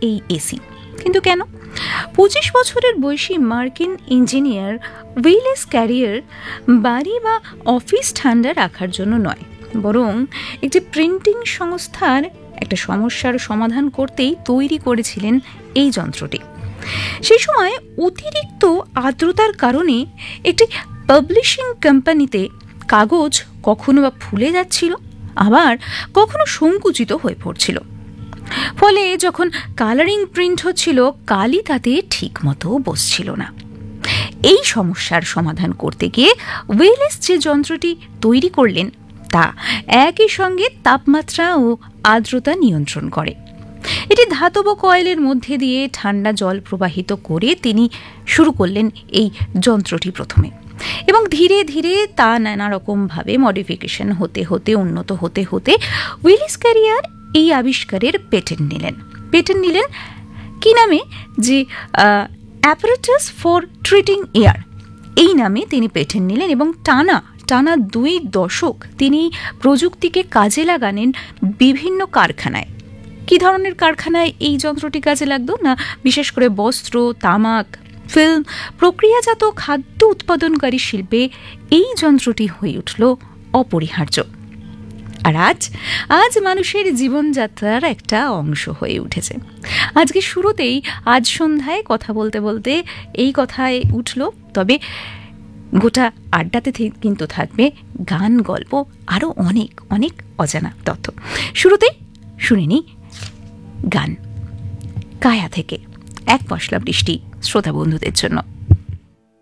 এই এসি। কিন্তু কেন? 25 বছরের বয়সী মার্কিন ইঞ্জিনিয়ার উইলিস ক্যারিয়ার বাড়ি বা অফিস ঠান্ডা রাখার জন্য নয়, বরং একটি প্রিন্টিং সংস্থার একটা সমস্যার সমাধান করতেই তৈরি করেছিলেন এই যন্ত্রটি। সেই সময় অতিরিক্ত আর্দ্রতার কারণে একটি পাবলিশিং কোম্পানিতে কাগজ কখনো বা ফুলে যাচ্ছিল, আবার কখনো সংকুচিত হয়ে পড়ছিল। ফলে যখন কালারিং প্রিন্ট হচ্ছিল, কালি তাতে ঠিক মতো বসছিল না। এই সমস্যার সমাধান করতে গিয়ে উইলিস যে যন্ত্রটি তৈরি করলেন তা একই সঙ্গে তাপমাত্রা ও আর্দ্রতা নিয়ন্ত্রণ করে। এটি ধাতব কয়েলের মধ্যে দিয়ে ঠান্ডা জল প্রবাহিত করে তিনি শুরু করলেন এই যন্ত্রটি প্রথমে, এবং ধীরে ধীরে তা নানা রকমভাবে মডিফিকেশন হতে হতে উন্নত হতে হতে উইলিস ক্যারিয়ার এই আবিষ্কারের পেটেন্ট নিলেন কি নামে? যে অ্যাপারেটাস ফর ট্রিটিং এয়ার, এই নামে তিনি পেটেন্ট নিলেন, এবং টানা 2 দশক তিনি প্রযুক্তিকে কাজে লাগালেন বিভিন্ন কারখানায়। কি ধরনের কারখানায় এই যন্ত্রটি কাজে লাগতো না? বিশেষ করে বস্ত্র, তামাক, ফিল্ম, প্রক্রিয়াজাত খাদ্য উৎপাদনকারী শিল্পে এই যন্ত্রটি হয়ে উঠল অপরিহার্য। আর আজ মানুষের জীবনযাত্রার একটা অংশ হয়ে উঠেছে। আজকে শুরুতেই, আজ সন্ধ্যায় কথা বলতে বলতে এই কথায় উঠল। তবে গোটা আড্ডাতে কিন্তু থাকবে গান, গল্প, আরও অনেক অনেক অজানা তথ্য। শুরুতেই শুনে নি গান কায়া থেকে এক পশলা বৃষ্টি শ্রোতা বন্ধুদের জন্য।